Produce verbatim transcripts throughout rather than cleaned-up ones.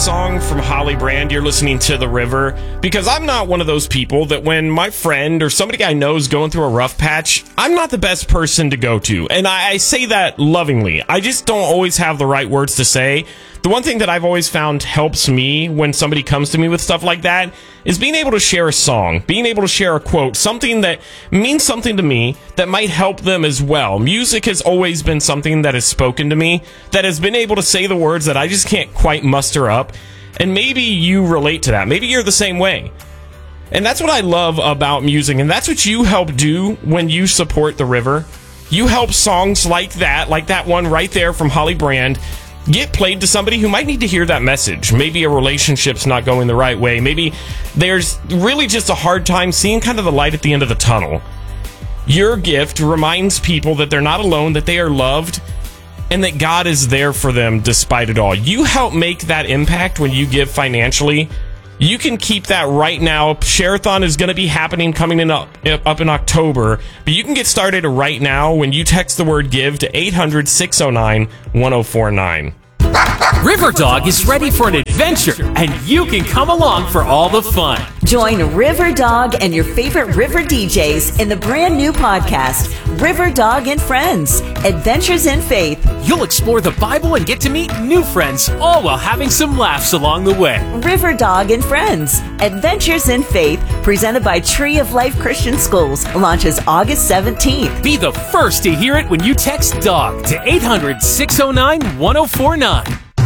song from Holly Brand. You're listening to The River, because I'm not one of those people that when my friend or somebody I know is going through a rough patch, I'm not the best person to go to. And I, I say that lovingly. I just don't always have the right words to say. The one thing that I've always found helps me when somebody comes to me with stuff like that is being able to share a song, being able to share a quote, something that means something to me that might help them as well. Music has always been something that has spoken to me, that has been able to say the words that I just can't quite muster up. And maybe you relate to that. Maybe you're the same way. And that's what I love about music, and that's what you help do when you support The River. You help songs like that, like that one right there from Holly Brand, get played to somebody who might need to hear that message. Maybe a relationship's not going the right way. Maybe there's really just a hard time seeing kind of the light at the end of the tunnel. Your gift reminds people that they're not alone, that they are loved, and that God is there for them despite it all. You help make that impact when you give financially. You can keep that right now. Share-a-thon is going to be happening coming in up, up in October, but you can get started right now when you text the word GIVE to eight hundred, six oh nine, one oh four nine. River Dog is ready for an adventure, and you can come along for all the fun. Join River Dog and your favorite river D Js in the brand new podcast, River Dog and Friends, Adventures in Faith. You'll explore the Bible and get to meet new friends, all while having some laughs along the way. River Dog and Friends, Adventures in Faith, presented by Tree of Life Christian Schools, launches August seventeenth. Be the first to hear it when you text DOG to eight hundred, six oh nine, one oh four nine.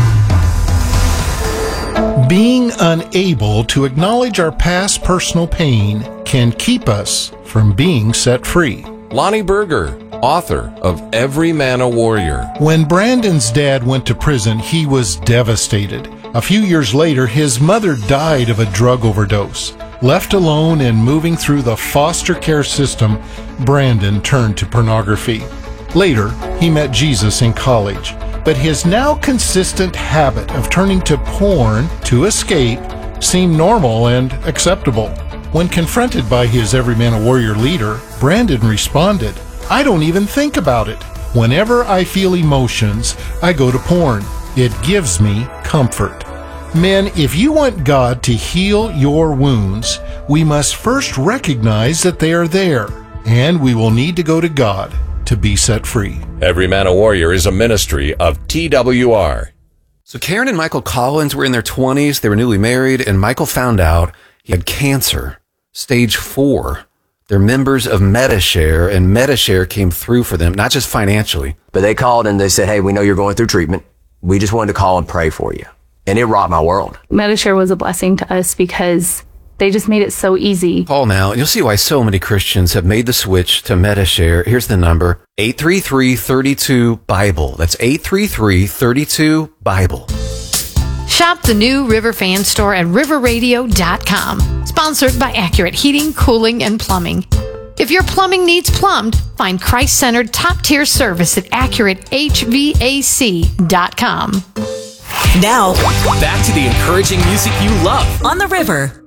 Being unable to acknowledge our past personal pain can keep us from being set free. Lonnie Berger, author of Every Man a Warrior. When Brandon's dad went to prison, he was devastated. A few years later, his mother died of a drug overdose. Left alone and moving through the foster care system, Brandon turned to pornography. Later, he met Jesus in college. But his now consistent habit of turning to porn to escape seemed normal and acceptable. When confronted by his Every Man a Warrior leader, Brandon responded, "I don't even think about it. Whenever I feel emotions, I go to porn. It gives me comfort." Men, if you want God to heal your wounds, we must first recognize that they are there, and we will need to go to God to be set free. Every Man a Warrior is a ministry of T W R. So Karen and Michael Collins were in their twenties. They were newly married, and Michael found out he had cancer, stage four. They're members of Medi-Share, and Medi-Share came through for them, not just financially. But they called and they said, "Hey, we know you're going through treatment. We just wanted to call and pray for you." And it rocked my world. Medi-Share was a blessing to us because they just made it so easy. Call now, and you'll see why so many Christians have made the switch to Medi-Share. Here's the number, eight three three, three two, BIBLE. That's eight three three, three two, BIBLE. Shop the new River Fan Store at river radio dot com. Sponsored by Accurate Heating, Cooling, and Plumbing. If your plumbing needs plumbed, find Christ-centered top-tier service at accurate h v a c dot com. Now, back to the encouraging music you love on The River.